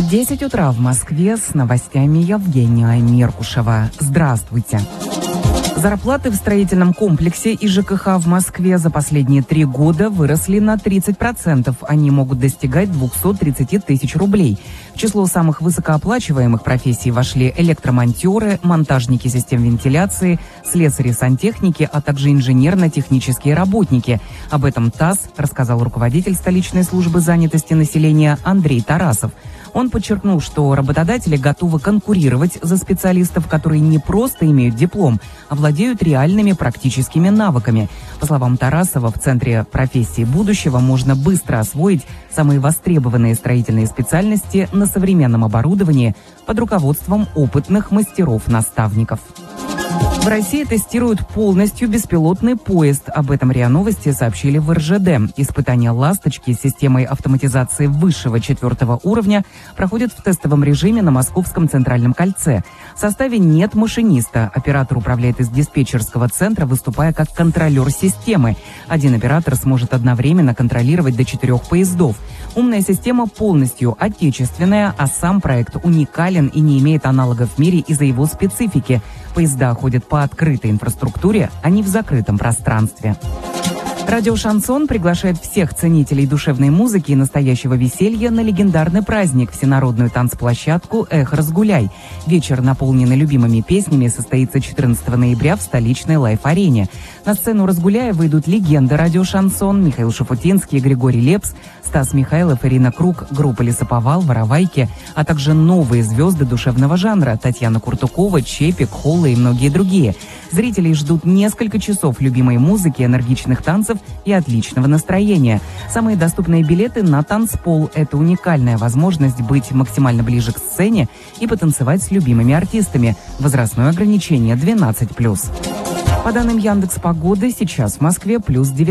10 утра в Москве, с новостями Евгения Меркушева. Здравствуйте. Зарплаты в строительном комплексе и ЖКХ в Москве за последние 3 года выросли на 30%. Они могут достигать 230 тысяч рублей. В число самых высокооплачиваемых профессий вошли электромонтеры, монтажники систем вентиляции, слесари-сантехники, а также инженерно-технические работники. Об этом ТАСС рассказал руководитель столичной службы занятости населения Андрей Тарасов. Он подчеркнул, что работодатели готовы конкурировать за специалистов, которые не просто имеют диплом, а владеют реальными практическими навыками. По словам Тарасова, в Центре профессии будущего можно быстро освоить самые востребованные строительные специальности на современном оборудовании под руководством опытных мастеров-наставников. В России тестируют полностью беспилотный поезд. Об этом РИА Новости сообщили в РЖД. Испытания «Ласточки» с системой автоматизации высшего 4 уровня проходят в тестовом режиме на Московском центральном кольце. В составе нет машиниста. Оператор управляет из диспетчерского центра, выступая как контролер системы. Один оператор сможет одновременно контролировать до 4 поездов. Умная система полностью отечественная, а сам проект уникален и не имеет аналогов в мире из-за его специфики. Поезда ходят по открытой инфраструктуре, а не в закрытом пространстве. Радио «Шансон» приглашает всех ценителей душевной музыки и настоящего веселья на легендарный праздник – всенародную танцплощадку «Эх, разгуляй». Вечер, наполненный любимыми песнями, состоится 14 ноября в столичной лайф-арене. На сцену «Разгуляя» выйдут легенды радио «Шансон» Михаил Шафутинский, Григорий Лепс, Стас Михайлов, Ирина Круг, группа «Лесоповал», «Воровайки», а также новые звезды душевного жанра – Татьяна Куртукова, Чепик, Холла и многие другие. Зрителей ждут несколько часов любимой музыки, энергичных танцев и отличного настроения. Самые доступные билеты на танцпол – это уникальная возможность быть максимально ближе к сцене и потанцевать с любимыми артистами. Возрастное ограничение 12+. По данным Яндекс.Погоды, сейчас в Москве +9.